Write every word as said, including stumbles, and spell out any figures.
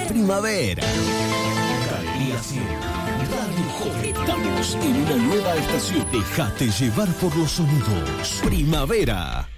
primavera. Galería cien. Radio Joven. Estamos en una nueva estación. Déjate llevar por los sonidos. Primavera.